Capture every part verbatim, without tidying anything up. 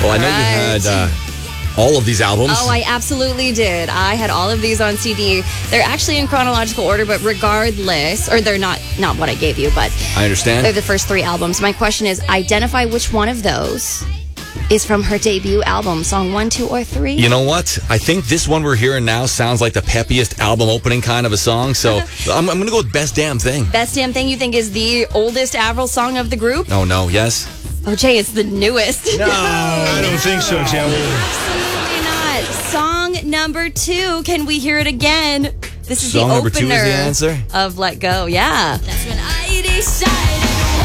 Well, I know you had uh, all of these albums. Oh, I absolutely did. I had all of these on C D. They're actually in chronological order, but regardless, or they're not not what I gave you, but I understand. They're the first three albums. My question is, identify which one of those is from her debut album, song one, two, or three. You know what? I think this one we're hearing now sounds like the peppiest album opening kind of a song, so I'm, I'm going to go with Best Damn Thing. Best Damn Thing you think is the oldest Avril song of the group? Oh, no. Yes? Oh, Jay, it's the newest. No, I don't think so, Jay. Absolutely not. Song number two. Can we hear it again? This is Song the number opener two is the answer? of Let Go. Yeah. That's when I decided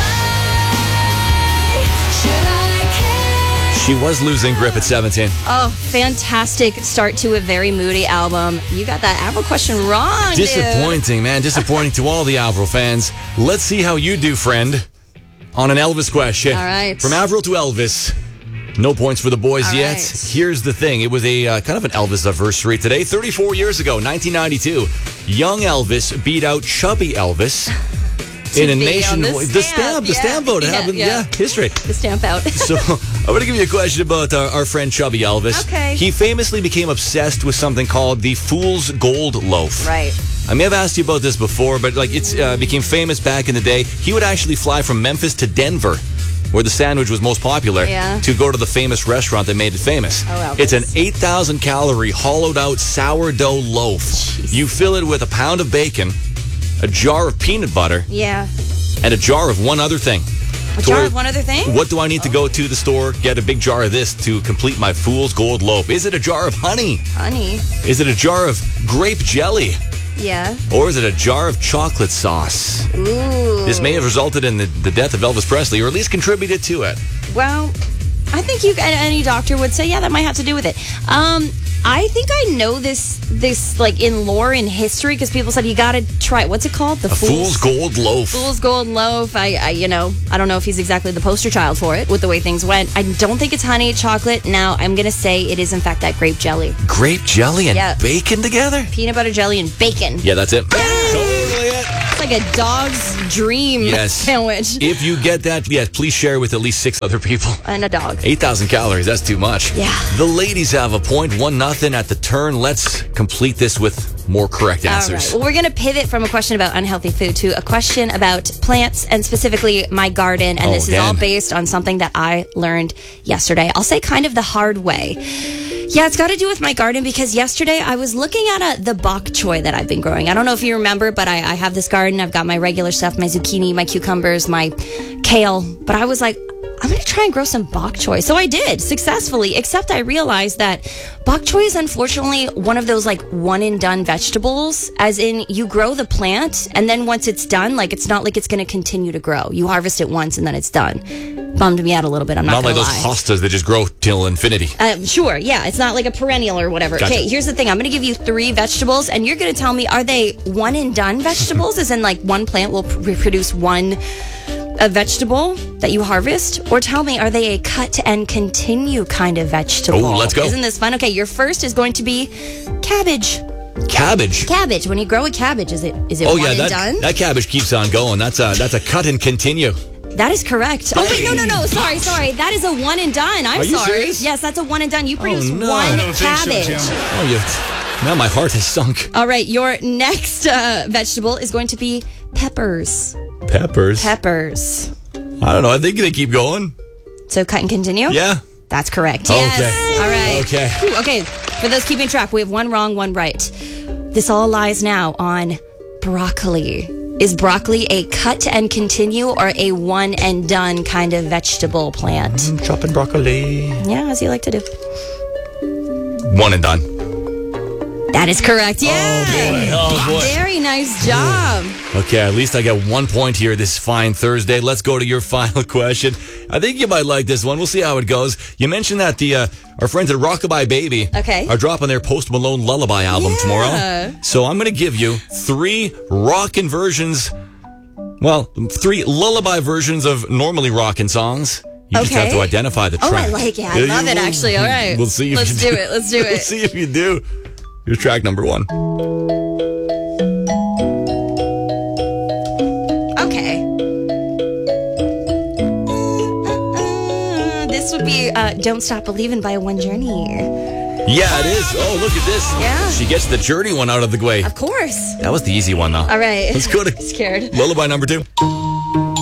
why should I care? She was losing grip at seventeen. Oh, fantastic start to a very moody album. You got that Avril question wrong, dude. Disappointing, man. Disappointing to all the Avril fans. Let's see how you do, friend, on an Elvis question. All right. From Avril to Elvis. No points for the boys All yet. right. Here's the thing. It was a uh, kind of an Elvis anniversary today. thirty-four years ago, nineteen ninety-two, young Elvis beat out chubby Elvis in a be nation. on the The stamp, stamp, the yeah. stamp vote. It Yeah, happened. yeah. Yeah, history. The stamp out. So I'm going to give you a question about our, our friend Chubby Elvis. Okay. He famously became obsessed with something called the Fool's Gold Loaf. Right. I may have asked you about this before, but like it's uh, became famous back in the day. He would actually fly from Memphis to Denver, where the sandwich was most popular, Yeah. to go to the famous restaurant that made it famous. Oh, Elvis. It's an eight thousand calorie hollowed out sourdough loaf. Jeez. You fill it with a pound of bacon, a jar of peanut butter, Yeah. and a jar of one other thing. A Tori, jar of one other thing? What do I need to go to the store, get a big jar of this to complete my Fool's Gold Loaf? Is it a jar of honey? Honey. Is it a jar of grape jelly? Yeah. Or is it a jar of chocolate sauce? Ooh. This may have resulted in the, the death of Elvis Presley, or at least contributed to it. Well, I think you any doctor would say, yeah, that might have to do with it. Um, I think I know this, this like in lore and history, because people said you got to try it. What's it called? The A Fool's Gold Loaf. Fool's Gold Loaf. I, I, you know, I don't know if he's exactly the poster child for it with the way things went. I don't think it's honey chocolate. Now I'm gonna say it is in fact that grape jelly, Grape jelly and Yeah. bacon together? peanut butter jelly and bacon. Yeah, that's it. Totally it. It's like a dog's dream Yes. sandwich If you get that, yes, please share with at least six other people. and a dog. eight thousand calories, that's too much. Yeah. The ladies have a point, one nothing at the turn. Let's complete this with more correct All answers. right. Well, we're going to pivot from a question about unhealthy food to a question about plants and specifically my garden. And Oh, this is all again. based on something that I learned yesterday. I'll say kind of the hard way. Yeah, it's got to do with my garden because yesterday I was looking at a, the bok choy that I've been growing. I don't know if you remember, but I, I have this garden. I've got my regular stuff, my zucchini, my cucumbers, my kale. But I was like, I'm going to try and grow some bok choy. So I did successfully, except I realized that bok choy is unfortunately one of those like one and done vegetables, as in you grow the plant and then once it's done, like it's not like it's going to continue to grow. You harvest it once and then it's done. Bummed me out a little bit. I'm not, Not like going those to lie. hostas that just grow till infinity. Um, sure, yeah. It's not like a perennial or whatever. Gotcha. Okay, here's the thing. I'm going to give you three vegetables, and you're going to tell me, are they one and done vegetables? As in, like, one plant will pr- produce one a vegetable that you harvest? Or tell me, are they a cut and continue kind of vegetable? Oh, let's go. Isn't this fun? Okay, your first is going to be cabbage. Cabbage. Cabbage. When you grow a cabbage, is it is it Oh one yeah, and that, done? that cabbage keeps on going. That's a that's a cut and continue. That is correct. Oh, wait, no, no, no. Sorry, sorry. That is a one and done. I'm Are you sorry. serious? Yes, that's a one and done. You produce no. one I don't think so, cabbage. Tim. Oh, you. Now my heart has sunk. All right, your next uh, vegetable is going to be peppers. Peppers. Peppers. I don't know. I think they keep going. So cut and continue? Yeah. That's correct. Okay. Yes. All right. Okay. Whew, okay. For those keeping track, we have one wrong, one right. This all lies now on broccoli. Is broccoli a cut and continue or a one and done kind of vegetable plant? Chopping broccoli. Yeah, as you like to do. One and done. That is correct. Yeah. Oh boy. Very nice job. Okay, at least I get one point here this fine Thursday. Let's go to your final question. I think you might like this one. We'll see how it goes. You mentioned that the uh, our friends at Rockabye Baby Okay. are dropping their Post Malone Lullaby album Yeah. tomorrow. So I'm going to give you three rockin' versions, well, three lullaby versions of normally rockin' songs. You just have Okay. to identify the Oh, track. I like it. I Yeah, love you- it, actually. All right. We'll see if Let's you do it. Let's do We'll it. see if you do. Here's track number one. Okay. Uh, this would be uh, Don't Stop Believing by One Journey. Yeah, it is. Oh, look at this. Yeah. She gets the Journey one out of the way. Of course. That was the easy one, though. All right. Let's go to Scared. lullaby number two.